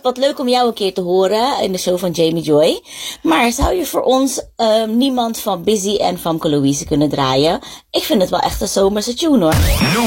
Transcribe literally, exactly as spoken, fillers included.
wat leuk om jou een keer te horen in de show van Jamie Joy. Maar zou je voor ons um, Niemand van Busy en Famke Louise kunnen draaien? Ik vind het wel echt een zomerse tune hoor.